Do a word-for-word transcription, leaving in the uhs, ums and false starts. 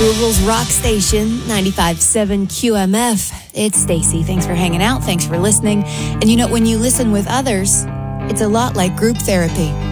Louisville's rock station, ninety-five point seven Q M F. It's Stacy. Thanks for hanging out. Thanks for listening. And you know, when you listen with others, it's a lot like group therapy.